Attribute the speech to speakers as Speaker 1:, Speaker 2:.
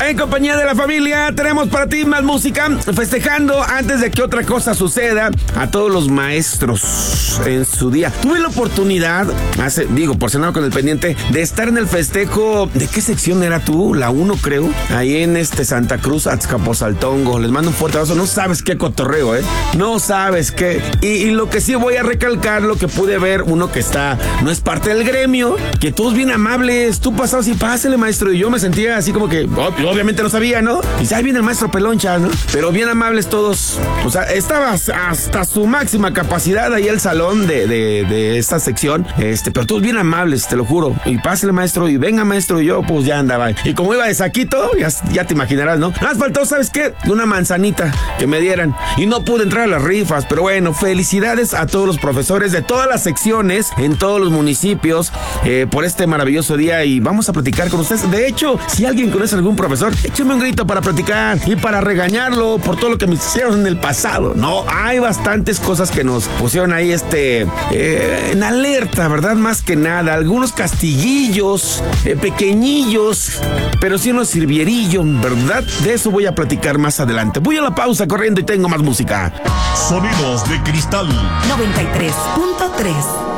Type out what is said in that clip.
Speaker 1: En compañía de la familia tenemos para ti más música, festejando antes de que otra cosa suceda a todos los maestros en su día. Tuve la oportunidad, por cenar con el pendiente, de estar en el festejo. ¿De qué sección era tú? La 1, creo. Ahí en Santa Cruz, Azcapotzaltongo. Les mando un fuerte abrazo. No sabes qué cotorreo, No sabes qué. Y lo que sí voy a recalcar, lo que pude ver, uno que no es parte del gremio, que todos bien amables. Tú pasabas y pásale, maestro. Y yo me sentía así como que, obviamente no sabía, ¿no? Y ahí viene el maestro Peloncha, ¿no? Pero bien amables todos. O sea, estaba hasta su máxima capacidad ahí el salón de esta sección. Pero todos bien amables, te lo juro. Y pásale, maestro, y venga, maestro. Y yo, pues ya andaba. Y como iba de saquito, ya te imaginarás, ¿no? Más faltó, ¿sabes qué? Una manzanita que me dieran. Y no pude entrar a las rifas. Pero bueno, felicidades a todos los profesores de todas las secciones, en todos los municipios, por este maravilloso día. Y vamos a platicar con ustedes. De hecho, si alguien conoce a algún profesor, échame un grito para platicar y para regañarlo por todo lo que me hicieron en el pasado. No, hay bastantes cosas que nos pusieron ahí en alerta, ¿verdad? Más que nada, algunos castiguillos, pequeñillos, pero sí unos sirvierillos, ¿verdad? De eso voy a platicar más adelante. Voy a la pausa corriendo y tengo más música.
Speaker 2: Sonidos de Cristal
Speaker 3: 93.3.